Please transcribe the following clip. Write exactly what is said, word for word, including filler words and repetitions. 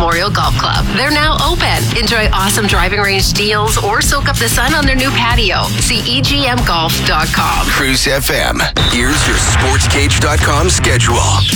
Memorial Golf Club. They're now open. Enjoy awesome driving range deals or soak up the sun on their new patio. See E G M golf dot com. Cruise F M. Here's your sports cage dot com schedule.